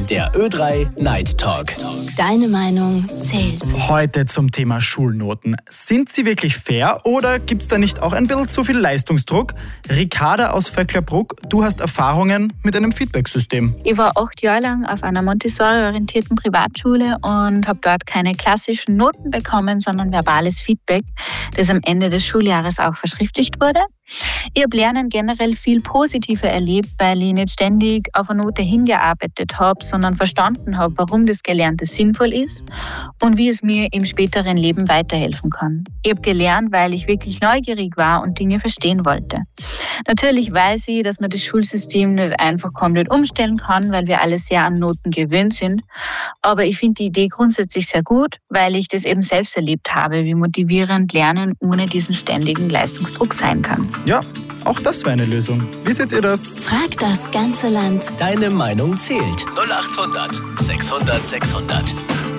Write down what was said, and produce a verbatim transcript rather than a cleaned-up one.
Der Ö drei Night Talk. Deine Meinung zählt. Heute zum Thema Schulnoten. Sind sie wirklich fair oder gibt es da nicht auch ein bisschen zu viel Leistungsdruck? Ricarda aus Vöcklerbruck, du hast Erfahrungen mit einem Feedback-System. Ich war acht Jahre lang auf einer Montessori-orientierten Privatschule und habe dort keine klassischen Noten bekommen, sondern verbales Feedback, das am Ende des Schuljahres auch verschriftlicht wurde. Ich habe Lernen generell viel positiver erlebt, weil ich nicht ständig auf eine Note hingearbeitet habe, sondern verstanden habe, warum das Gelernte sinnvoll ist und wie es mir im späteren Leben weiterhelfen kann. Ich habe gelernt, weil ich wirklich neugierig war und Dinge verstehen wollte. Natürlich weiß ich, dass man das Schulsystem nicht einfach komplett umstellen kann, weil wir alle sehr an Noten gewöhnt sind. Aber ich finde die Idee grundsätzlich sehr gut, weil ich das eben selbst erlebt habe, wie motivierend Lernen ohne diesen ständigen Leistungsdruck sein kann. Ja, auch das wäre eine Lösung. Wie seht ihr das? Frag das ganze Land. Deine Meinung zählt. null acht hundert sechshundert sechshundert.